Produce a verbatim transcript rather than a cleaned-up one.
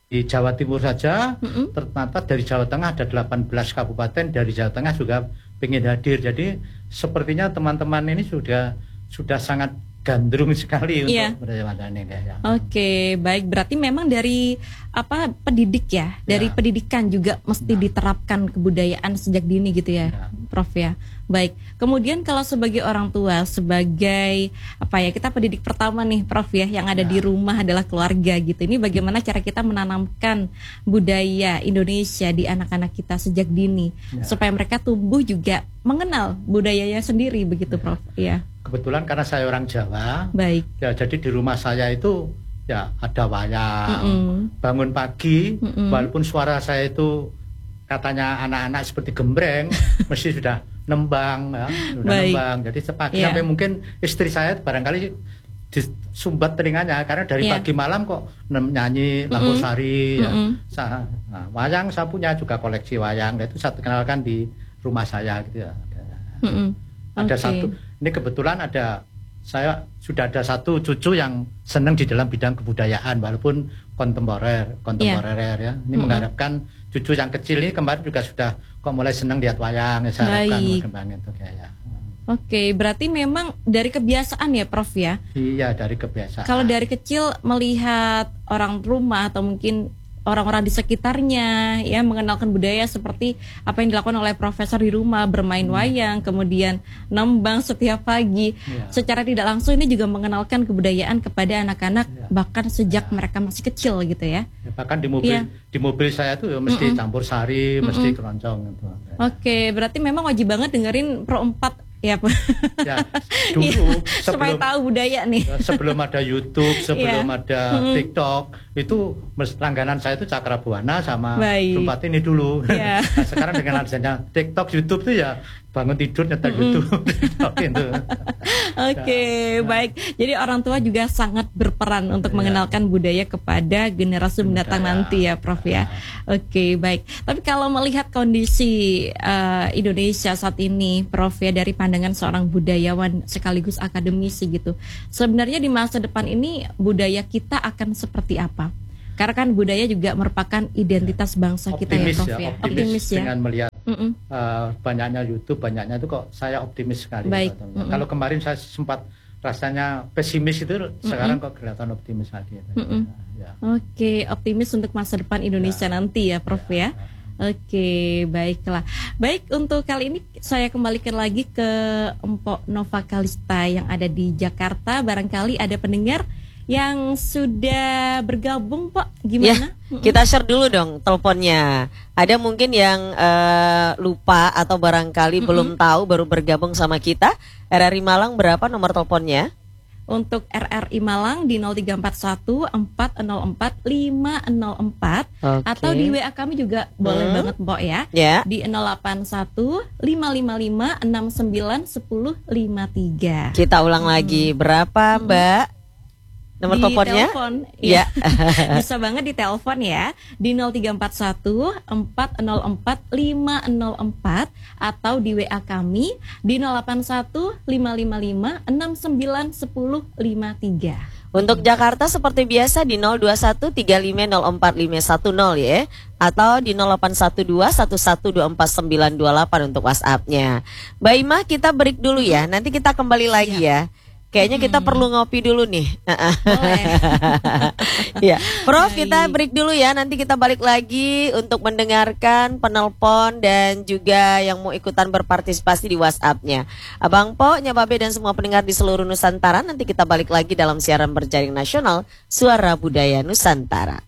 di Jawa Timur saja, Mm-mm. ternyata dari Jawa Tengah ada delapan belas kabupaten, dari Jawa Tengah juga ingin hadir. Jadi sepertinya teman-teman ini sudah sudah sangat gandrung sekali Iya. untuk Budaya Madani ya. Oke, baik. Berarti memang dari apa pendidik ya, dari Ya. pendidikan juga mesti Nah. diterapkan kebudayaan sejak dini gitu ya, Ya. Prof ya. Baik. Kemudian kalau sebagai orang tua, sebagai apa ya, kita pendidik pertama nih, Prof ya, yang ada Ya. di rumah adalah keluarga gitu. Ini bagaimana cara kita menanamkan budaya Indonesia di anak-anak kita sejak dini, Ya. supaya mereka tumbuh juga mengenal budayanya sendiri begitu, Ya. Prof. Iya. Kebetulan karena saya orang Jawa, Baik. ya jadi di rumah saya itu ya ada wayang, Mm-mm. bangun pagi, Mm-mm. walaupun suara saya itu katanya anak-anak seperti gembreng, mesti sudah nembang, ya, sudah Baik. nembang. Jadi sepagi Iya. sampai mungkin istri saya barangkali disumbat telinganya karena dari Iya. pagi malam kok nem- nyanyi Lampu Mm-mm. Sari, ya. Mm-mm. Sa- nah, wayang saya punya juga koleksi wayang, itu saya kenalkan di rumah saya gitu ya. Mm-mm. Ada Oke. satu, ini kebetulan ada, saya sudah ada satu cucu yang senang di dalam bidang kebudayaan walaupun kontemporer, kontemporer ya. Ini Mm-mm. mengharapkan cucu yang kecil ini kemarin juga sudah kok mulai senang lihat wayang, ya, saya harapkan Baik. kembangnya itu kayak ya. Oke, berarti memang dari kebiasaan ya, Prof ya. Iya, dari kebiasaan. Kalau dari kecil melihat orang rumah atau mungkin orang-orang di sekitarnya ya mengenalkan budaya seperti apa yang dilakukan oleh profesor di rumah, bermain wayang, kemudian nembang setiap pagi. Iya. Secara tidak langsung ini juga mengenalkan kebudayaan kepada anak-anak Iya. bahkan sejak mereka masih kecil gitu ya. Ya, bahkan di mobil Iya. di mobil saya tuh ya mesti Mm-mm. campur sari, mesti keroncong gitu. Oke, berarti memang wajib banget dengerin Pro empat ya, Pak. Ya, dulu supaya sebelum tahu budaya nih. Ya, sebelum ada YouTube, sebelum Iya. ada Mm-mm. TikTok, itu mes- langganan saya itu Cakrabuana sama Baik. Sumpat ini dulu. Iya. Nah, sekarang dengan adanya TikTok, YouTube tuh ya bangun tidur nyetel YouTube. TikTok itu. Oke, Ya, ya. baik. Jadi orang tua juga sangat berperan untuk Ya. mengenalkan budaya kepada generasi mendatang Budaya. nanti ya, Prof ya. Oke, baik. Tapi kalau melihat kondisi eh, Indonesia saat ini, Prof ya, dari pandangan seorang budayawan sekaligus akademisi gitu, sebenarnya di masa depan ini budaya kita akan seperti apa? Karena kan budaya juga merupakan identitas bangsa kita ya, Optimis Prof ya, ya. optimis, ya. dengan melihat Mm-mm. uh, banyaknya YouTube, banyaknya itu kok saya optimis sekali. Baik. Katanya. Mm-mm. Kalau kemarin saya sempat rasanya pesimis itu, sekarang kok kelihatan optimis lagi. Mm-mm. Ya. Oke, optimis untuk masa depan Indonesia nanti ya, Prof ya. Oke, baiklah. Baik, untuk kali ini saya kembalikan lagi ke Empok Nova Kalista yang ada di Jakarta. Barangkali ada pendengar yang sudah bergabung, Pak. Gimana? Ya, kita share dulu dong teleponnya. Ada mungkin yang eh, lupa atau barangkali Mm-mm. belum tahu baru bergabung sama kita. R R I Malang berapa nomor teleponnya? Untuk R R I Malang di nol tiga empat satu empat nol empat lima nol empat Oke. atau di W A kami juga boleh Hmm. banget, Mbok ya. Ya. Di nol delapan satu lima lima lima enam sembilan satu nol lima tiga. Kita ulang lagi. Berapa, Mbak? Nomor Di teleponnya? telepon, Ya. bisa banget di telepon ya di nol tiga empat satu empat nol empat lima nol empat atau di W A kami di nol delapan satu lima lima lima enam sembilan satu nol lima tiga. Untuk Jakarta seperti biasa di nol dua satu tiga lima nol empat lima satu nol ya, atau di nol delapan satu dua satu satu dua empat sembilan dua delapan untuk WhatsApp-nya. Mbak Ima, kita break dulu ya. Nanti kita kembali lagi ya. Kayaknya kita perlu ngopi dulu nih. Boleh. Ya, Prof, Baik. kita break dulu ya. Nanti kita balik lagi untuk mendengarkan penelpon dan juga yang mau ikutan berpartisipasi di WhatsApp-nya. Abang Po, Nyababe dan semua pendengar di seluruh Nusantara. Nanti kita balik lagi dalam siaran berjaring nasional Suara Budaya Nusantara.